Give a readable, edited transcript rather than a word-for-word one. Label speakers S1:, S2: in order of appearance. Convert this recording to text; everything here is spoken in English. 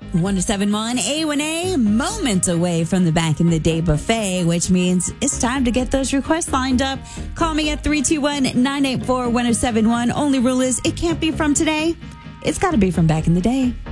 S1: 1071 A1A, moments away from the Back in the Day buffet, which means it's time to get those requests lined up. Call me at 321-984-1071. Only rule is it can't be from today. It's got to be from back in the day.